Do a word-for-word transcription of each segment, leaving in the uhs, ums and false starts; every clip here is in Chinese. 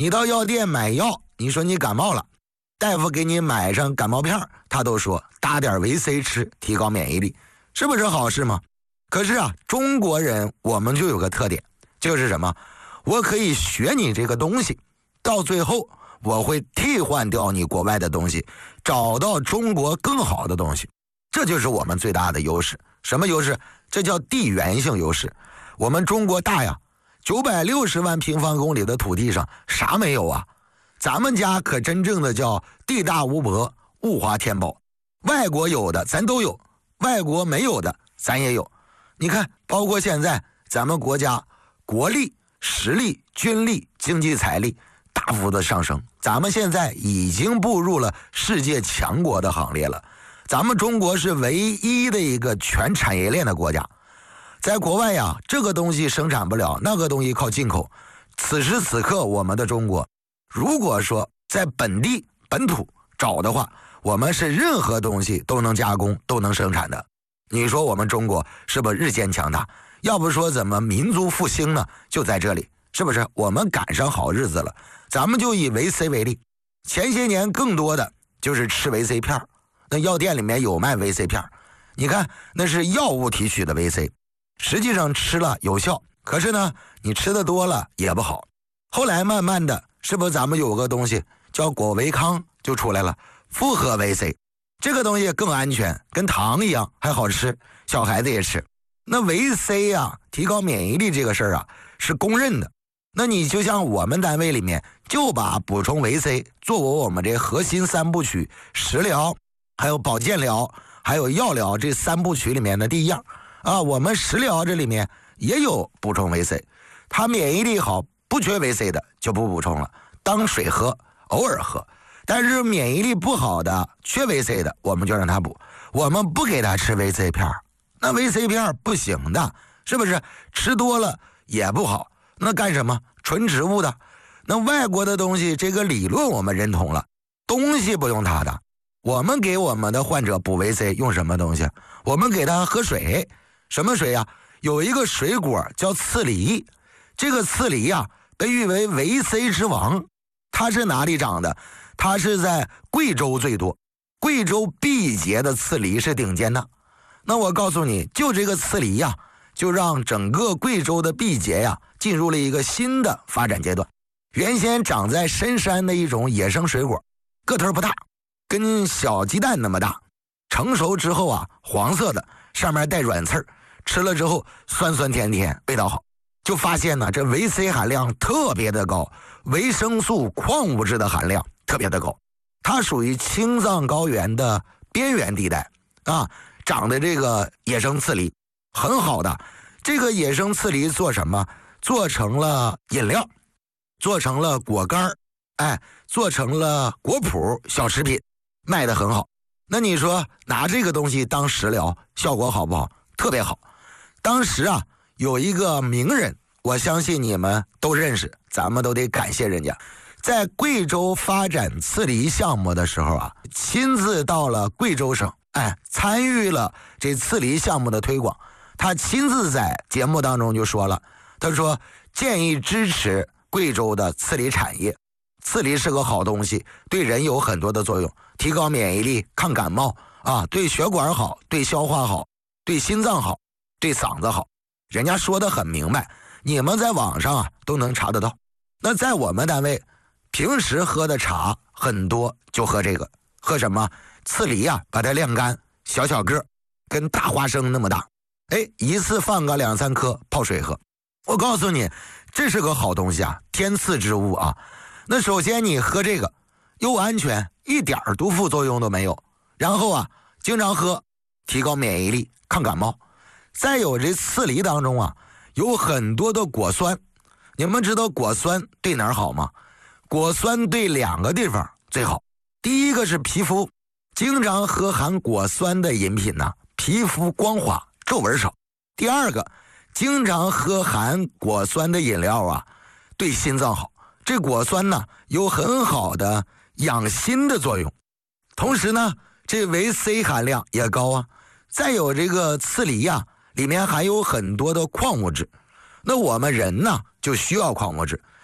你到药店买药，你说你感冒了，大夫给你买上感冒片，他都说搭点维 C 吃，提高免疫力，是不是好事吗？可是啊，中国人我们就有个特点，就是什么？我可以学你这个东西，到最后我会替换掉你国外的东西，找到中国更好的东西，这就是我们最大的优势。什么优势？这叫地缘性优势。我们中国大呀，九百六十万平方公里的土地上啥没有啊？咱们家可真正的叫地大物博，物华天宝。外国有的咱都有，外国没有的咱也有。你看，包括现在咱们国家国力、实力、军力、经济财力大幅的上升，咱们现在已经步入了世界强国的行列了。咱们中国是唯一的一个全产业链的国家。在国外呀，这个东西生产不了，那个东西靠进口。此时此刻，我们的中国如果说在本地本土找的话，我们是任何东西都能加工都能生产的。你说我们中国是不是日渐强大？要不说怎么民族复兴呢？就在这里，是不是？我们赶上好日子了。咱们就以维 C 为例，前些年更多的就是吃维 C 片，那药店里面有卖维 C 片，你看那是药物提取的维 C， 实际上吃了有效，可是呢你吃的多了也不好。后来慢慢的，是不是咱们有个东西叫果维康就出来了，复合维 C， 这个东西更安全，跟糖一样还好吃，小孩子也吃。那维 C 啊，提高免疫力这个事儿啊是公认的。那你就像我们单位里面就把补充维 C 作为我们这核心三部曲，食疗还有保健疗还有药疗这三部曲里面的第一样啊。我们食疗这里面也有补充维 C， 它免疫力好，不缺维 C 的就不补充了，当水喝，偶尔喝。但是免疫力不好的，缺维 C 的，我们就让他补，我们不给他吃维 C 片，那维 C 片不行的，是不是？吃多了也不好。那干什么？纯植物的。那外国的东西，这个理论我们认同了，东西不用它的。我们给我们的患者补维 C 用什么东西？我们给他喝水。什么水呀？有一个水果叫刺梨，这个刺梨呀被誉为维 C 之王。它是哪里长的？它是在贵州最多，贵州毕节的刺梨是顶尖的。那我告诉你，就这个刺梨呀，就让整个贵州的毕节呀进入了一个新的发展阶段。原先长在深山的一种野生水果，个头不大，跟小鸡蛋那么大，成熟之后啊黄色的，上面带软刺儿，吃了之后酸酸甜甜，味道好。就发现呢，这维 C 含量特别的高，维生素、矿物质的含量特别的高。它属于青藏高原的边缘地带啊，长的这个野生刺梨很好的。这个野生刺梨做什么？做成了饮料，做成了果干，哎，做成了果脯小食品，卖得很好。那你说拿这个东西当食疗，效果好不好？特别好。当时啊，有一个名人，我相信你们都认识，咱们都得感谢人家。在贵州发展刺梨项目的时候啊，亲自到了贵州省，哎，参与了这刺梨项目的推广。他亲自在节目当中就说了，他说建议支持贵州的刺梨产业。刺梨是个好东西，对人有很多的作用，提高免疫力，抗感冒啊，对血管好，对消化好，对心脏好，对嗓子好。人家说的很明白，你们在网上啊都能查得到。那在我们单位平时喝的茶很多，就喝这个。喝什么？刺梨啊，把它晾干，小小个，跟大花生那么大，哎，一次放个两三颗泡水喝。我告诉你，这是个好东西啊，天赐之物啊。那首先你喝这个又安全，一点毒副作用都没有，然后啊经常喝，提高免疫力，抗感冒。再有这刺梨当中啊有很多的果酸，你们知道果酸对哪儿好吗？果酸对两个地方最好。第一个是皮肤，经常喝含果酸的饮品呢，皮肤光滑，皱纹少。第二个，经常喝含果酸的饮料啊，对心脏好。这果酸呢有很好的养心的作用，同时呢这维 C 含量也高啊。再有这个刺梨啊，里面含有很多的矿物质，那我们人呢就需要矿物质。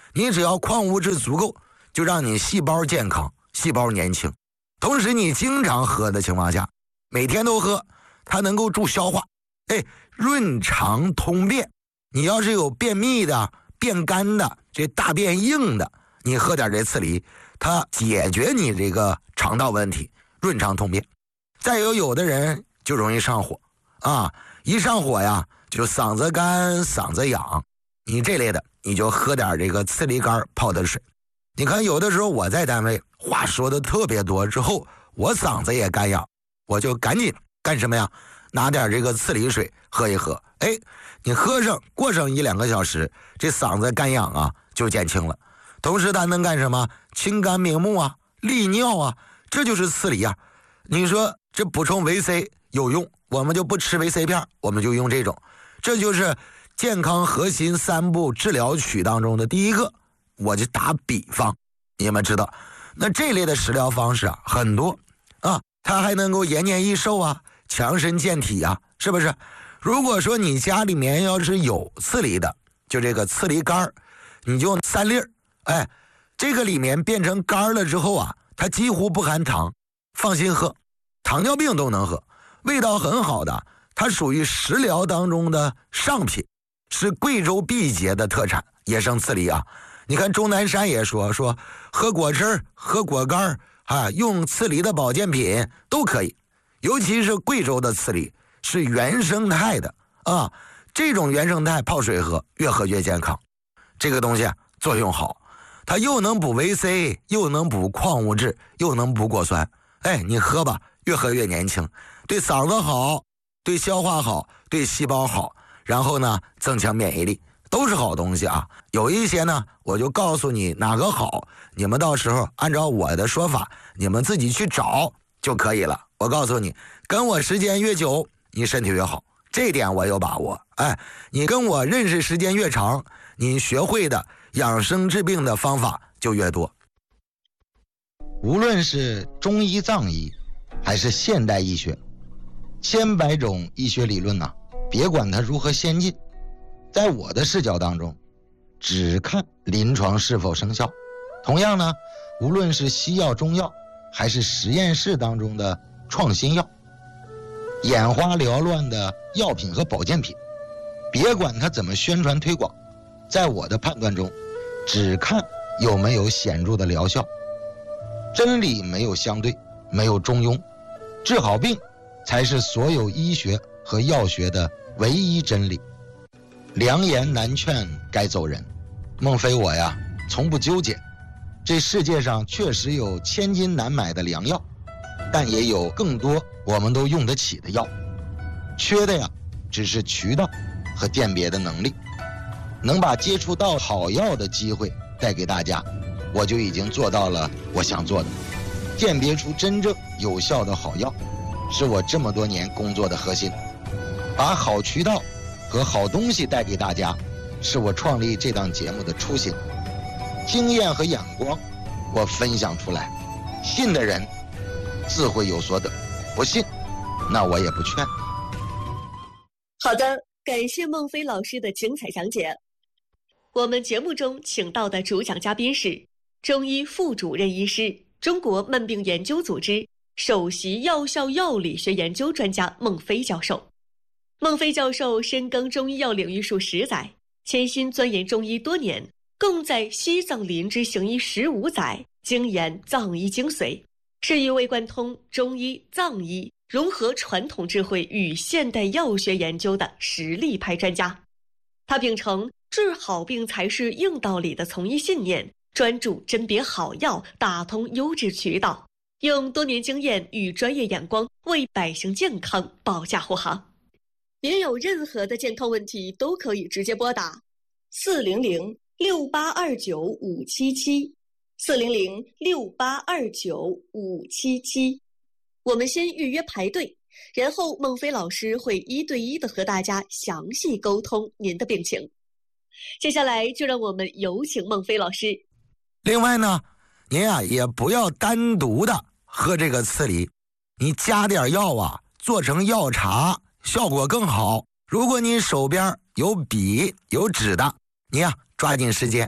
你只要矿物质足够，就让你细胞健康，细胞年轻。同时你经常喝的情况下，每天都喝，它能够助消化，哎，润肠通便。你要是有便秘的、便干的、这大便硬的，你喝点这刺梨，它解决你这个肠道问题，润肠通便。再有有的人就容易上火啊，一上火呀就嗓子干嗓子痒，你这类的你就喝点这个刺梨干泡的水。你看有的时候我在单位话说的特别多之后，我嗓子也干痒，我就赶紧干什么呀，拿点这个刺梨水喝一喝。哎，你喝上过上一两个小时，这嗓子干痒啊就减轻了。同时它能干什么？清肝明目啊，利尿啊，这就是刺梨啊。你说这补充维 C 有用，我们就不吃维 C 片，我们就用这种。这就是健康核心三步治疗曲当中的第一个。我就打比方，你们知道，那这类的食疗方式啊很多啊，它还能够延年益寿啊，强身健体啊，是不是？如果说你家里面要是有刺梨的，就这个刺梨干，你就三粒，哎，这个里面变成干了之后啊，它几乎不含糖，放心喝，糖尿病都能喝，味道很好的，它属于食疗当中的上品，是贵州毕节的特产野生刺梨啊。你看钟南山也说说喝果汁喝果干啊，用刺梨的保健品都可以，尤其是贵州的刺梨是原生态的啊，这种原生态泡水喝，越喝越健康。这个东西作用好，它又能补维 C， 又能补矿物质，又能补果酸。哎，你喝吧，越喝越年轻，对嗓子好，对消化好，对细胞好，然后呢增强免疫力，都是好东西啊。有一些呢我就告诉你哪个好，你们到时候按照我的说法，你们自己去找就可以了。我告诉你，跟我时间越久，你身体越好，这点我有把握。哎，你跟我认识时间越长，你学会的养生治病的方法就越多。 无论是中医藏医还是现代医学，千百种医学理论呢、啊，别管它如何先进，在我的视角当中，只看临床是否生效。同样呢，无论是西药中药还是实验室当中的创新药，眼花缭乱的药品和保健品，别管它怎么宣传推广，在我的判断中，只看有没有显著的疗效。真理没有相对，没有中庸，治好病才是所有医学和药学的唯一真理。良言难劝该走人，孟非我呀从不纠结。这世界上确实有千金难买的良药，但也有更多我们都用得起的药，缺的呀只是渠道和鉴别的能力。能把接触到好药的机会带给大家，我就已经做到了我想做的。鉴别出真正有效的好药，是我这么多年工作的核心。把好渠道和好东西带给大家，是我创立这档节目的初心。经验和眼光我分享出来，信的人自会有所得，不信那我也不劝。 好的，感谢孟非老师的精彩讲解。我们节目中请到的主讲嘉宾是中医副主任医师、中国慢病研究组织首席药效药理学研究专家孟非教授。孟非教授深耕中医药领域数十载，潜心钻研中医多年，共在西藏林之行医十五载，精研藏医精髓，是一位贯通中医、藏医，融合传统智慧与现代药学研究的实力派专家。他秉承治好病才是硬道理的从医信念，专注甄别好药，打通优质渠道，用多年经验与专业眼光为百姓健康保驾护航。您有任何的健康问题都可以直接拨打四零零六八二九五七七四零零六八二九五七七。我们先预约排队，然后孟非老师会一对一的和大家详细沟通您的病情。接下来就让我们有请孟非老师。 另外呢，您啊也不要单独的喝这个刺梨，你加点药啊，做成药茶，效果更好。如果你手边有笔有纸的，你啊抓紧时间，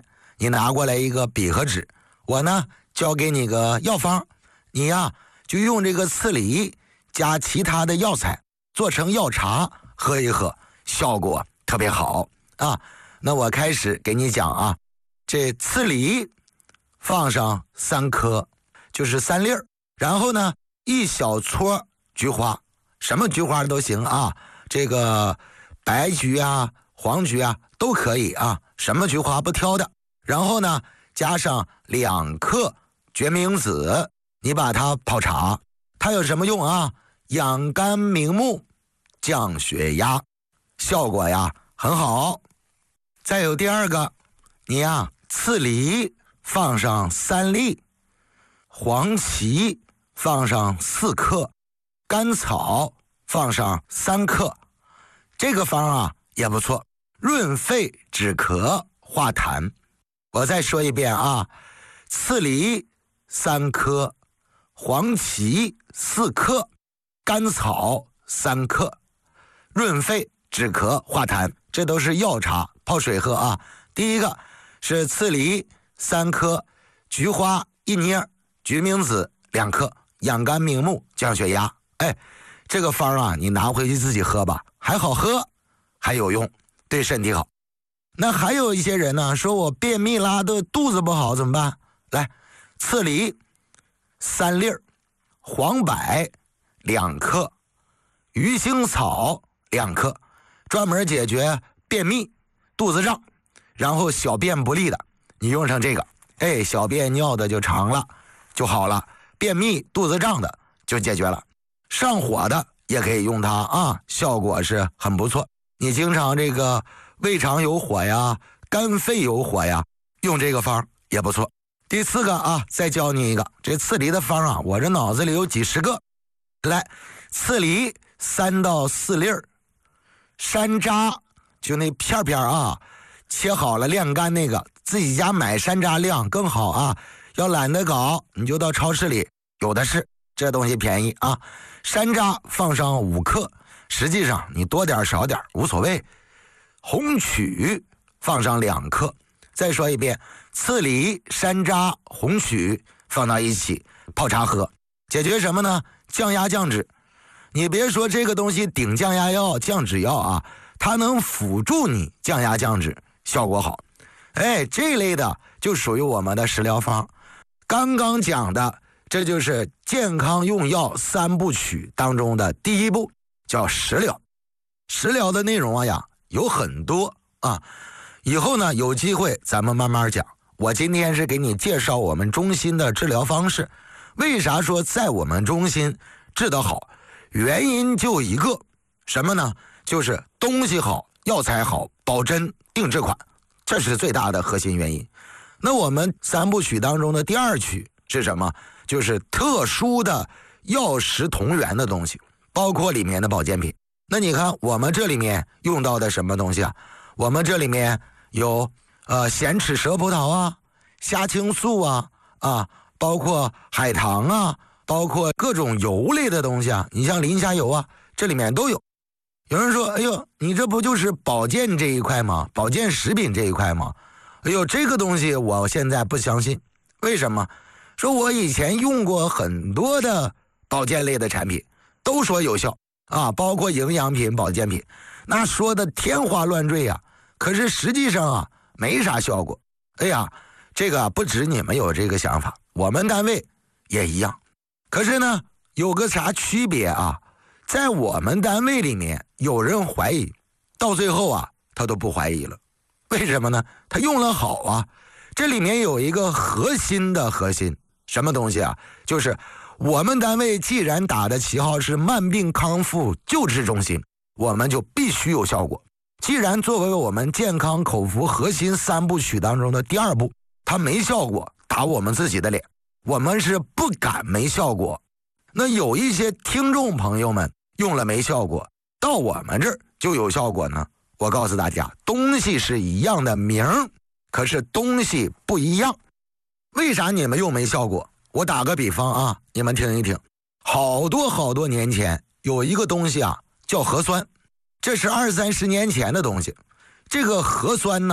你拿过来一个笔和纸，我呢交给你个药方，你呀就用这个刺梨加其他的药材做成药茶喝一喝，效果特别好啊。那我开始给你讲啊，这刺梨放上三颗，就是三粒儿，然后呢一小撮菊花，什么菊花都行啊，这个白菊啊黄菊啊都可以啊，什么菊花不挑的。然后呢加上两克决明子，你把它泡茶，它有什么用啊？养肝明目，降血压，效果呀很好。再有第二个，你呀刺梨放上三粒，黄芪放上四克，甘草放上三克，这个方啊也不错，润肺止咳化痰。我再说一遍啊，刺梨三颗，黄芪四克，甘草三克，润肺止咳化痰，这都是药茶，泡水喝啊。第一个是刺梨三颗，菊花一捏，决明子两克，养肝明目，降血压。哎，这个方啊，你拿回去自己喝吧，还好喝，还有用，对身体好。那还有一些人呢，说我便秘拉的肚子不好怎么办？来，刺梨三粒儿，黄柏两克，鱼腥草两克，专门解决便秘、肚子胀，然后小便不利的，你用上这个，哎，小便尿的就长了，就好了，便秘、肚子胀的就解决了，上火的也可以用它啊，效果是很不错。你经常这个胃肠有火呀，肝肺有火呀，用这个方也不错。第四个啊，再教你一个，这刺梨的方啊，我这脑子里有几十个。来，刺梨三到四粒儿，山楂就那片片啊，切好了晾干那个，自己家买山楂晾更好啊。要懒得搞，你就到超市里有的是，这东西便宜啊。山楂放上五克，实际上你多点少点无所谓。红曲放上两克，再说一遍，刺梨、山楂、红曲放到一起泡茶喝，解决什么呢？降压降脂。你别说这个东西顶降压药、降脂药啊，它能辅助你降压降脂，效果好。哎，这类的就属于我们的食疗方。刚刚讲的，这就是健康用药三部曲当中的第一步，叫食疗。食疗的内容啊呀有很多啊，以后呢有机会咱们慢慢讲。我今天是给你介绍我们中心的治疗方式。为啥说在我们中心治得好？原因就一个，什么呢？就是东西好，药材好，保真定制款，这是最大的核心原因。那我们三部曲当中的第二曲是什么？就是特殊的药食同源的东西，包括里面的保健品。那你看我们这里面用到的什么东西啊？我们这里面有呃咸齿蛇葡萄啊，虾青素啊啊，包括海棠啊，包括各种油类的东西啊，你像磷虾油啊，这里面都有。有人说，哎呦，你这不就是保健这一块吗？保健食品这一块吗？哎呦，这个东西我现在不相信。为什么？说我以前用过很多的保健类的产品，都说有效啊，包括营养品、保健品，那说的天花乱坠呀、啊。可是实际上啊，没啥效果。哎呀，这个不止你们有这个想法，我们单位也一样。可是呢，有个啥区别啊？在我们单位里面，有人怀疑，到最后啊，他都不怀疑了。为什么呢？他用了好啊。这里面有一个核心的核心，什么东西啊？就是我们单位既然打的旗号是慢病康复救治中心，我们就必须有效果。既然作为我们健康口服核心三部曲当中的第二步，它没效果，打我们自己的脸，我们是不敢没效果。那有一些听众朋友们用了没效果，到我们这儿就有效果呢？我告诉大家，东西是一样的名儿，可是东西不一样。为啥你们用没效果？我打个比方啊，你们听一听。好多好多年前有一个东西啊，叫核酸，这是二三十年前的东西。这个核酸呢，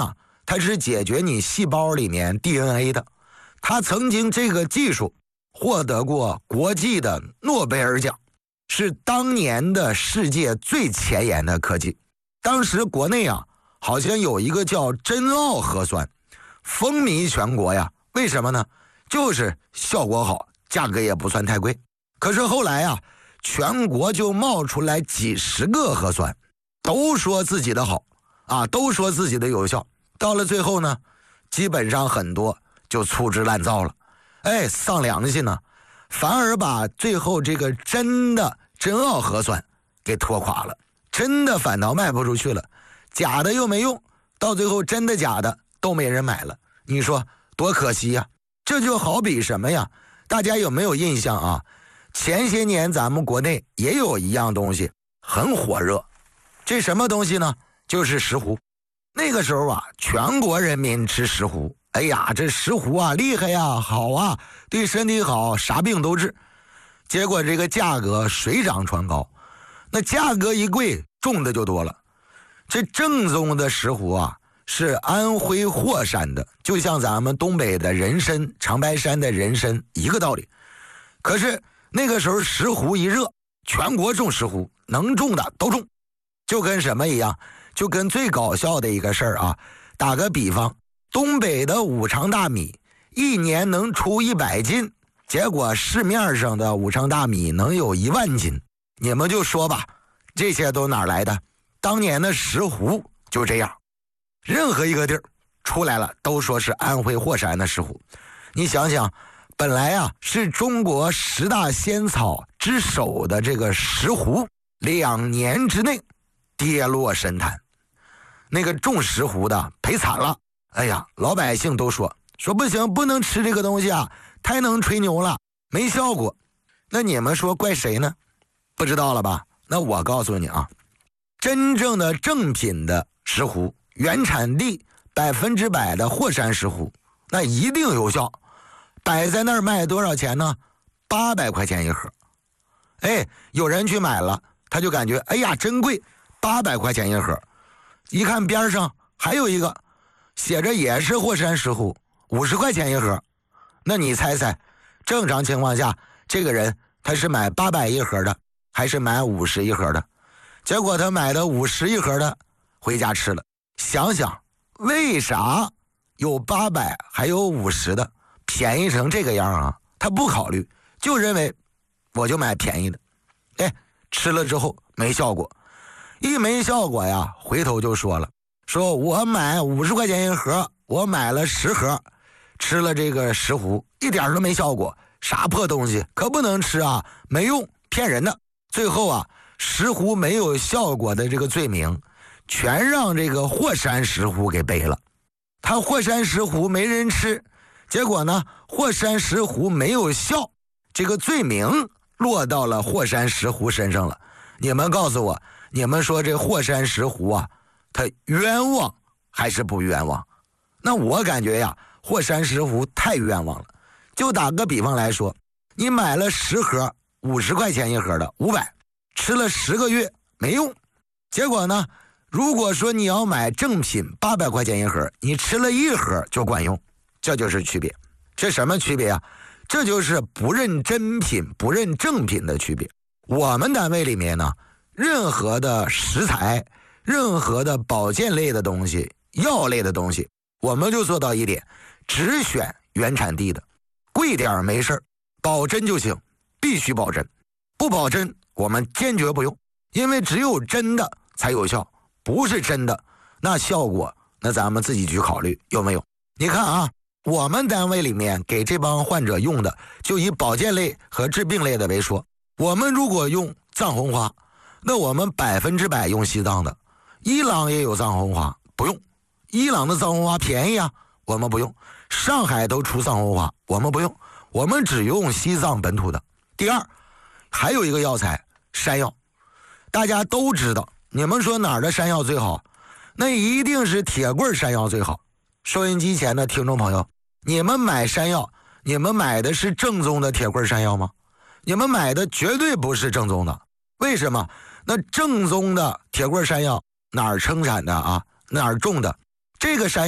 它是解决你细胞里面 D N A 的。它曾经这个技术获得过国际的诺贝尔奖，是当年的世界最前沿的科技。当时国内啊，好像有一个叫珍奥核酸，风靡全国呀。为什么呢？就是效果好，价格也不算太贵。可是后来啊，全国就冒出来几十个核酸，都说自己的好啊，都说自己的有效。到了最后呢，基本上很多就粗制滥造了，哎，丧良心呢，反而把最后这个真的珍奥核酸给拖垮了，真的反倒卖不出去了，假的又没用，到最后真的假的都没人买了，你说多可惜呀！这就好比什么呀？大家有没有印象啊？前些年咱们国内也有一样东西很火热，这什么东西呢？就是石斛。那个时候啊，全国人民吃石斛，哎呀，这石斛啊厉害呀，好啊，对身体好，啥病都治。结果这个价格水涨船高，那价格一贵，种的就多了。这正宗的石斛啊，是安徽霍山的，就像咱们东北的人参、长白山的人参一个道理。可是那个时候石斛一热，全国种石斛，能种的都种，就跟什么一样？就跟最搞笑的一个事儿啊，打个比方，东北的五常大米一年能出一百斤，结果市面上的五常大米能有一万斤，你们就说吧，这些都哪来的？当年的石斛就这样，任何一个地儿出来了都说是安徽霍山的石斛。你想想，本来啊是中国十大仙草之首的这个石斛，两年之内跌落神坛。那个种石斛的赔惨了，哎呀，老百姓都说说不行，不能吃这个东西啊，太能吹牛了，没效果。那你们说怪谁呢？不知道了吧？那我告诉你啊，真正的正品的石斛，原产地百分之百的霍山石斛，那一定有效。摆在那儿卖多少钱呢？八百块钱一盒。哎，有人去买了，他就感觉哎呀真贵，八百块钱一盒。一看边上还有一个写着也是霍山石斛，五十块钱一盒。那你猜猜，正常情况下这个人他是买八百一盒的还是买五十一盒的？结果他买的五十一盒的回家吃了。想想为啥有八百还有五十的，便宜成这个样啊？他不考虑，就认为我就买便宜的。哎，吃了之后没效果，一没效果呀，回头就说了，说我买五十块钱一盒，我买了十盒，吃了这个石斛一点都没效果，啥破东西，可不能吃啊，没用，骗人的。最后啊，石斛没有效果的这个罪名全让这个霍山石斛给背了。他霍山石斛没人吃，结果呢，霍山石斛没有效，这个罪名落到了霍山石斛身上了。你们告诉我，你们说这霍山石斛啊，他冤枉还是不冤枉？那我感觉呀，霍山石斛太冤枉了。就打个比方来说，你买了十盒五十块钱一盒的五百，吃了十个月没用。结果呢，如果说你要买正品八百块钱一盒，你吃了一盒就管用。这就是区别。这什么区别啊？这就是不认真品不认正品的区别。我们单位里面呢，任何的食材，任何的保健类的东西，药类的东西，我们就做到一点，只选原产地的，贵点没事，保真就行，必须保真，不保真我们坚决不用，因为只有真的才有效，不是真的那效果那咱们自己去考虑有没有。你看啊，我们单位里面给这帮患者用的就以保健类和治病类的为说，我们如果用藏红花，那我们百分之百用西藏的。伊朗也有藏红花，不用，伊朗的藏红花便宜啊，我们不用。上海都出藏红花，我们不用，我们只用西藏本土的。第二，还有一个药材山药，大家都知道，你们说哪儿的山药最好？那一定是铁棍山药最好。收音机前的听众朋友，你们买山药，你们买的是正宗的铁棍山药吗？你们买的绝对不是正宗的。为什么？那正宗的铁棍山药哪儿生产的啊？哪儿种的？这个山药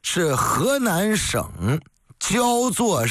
是河南省焦作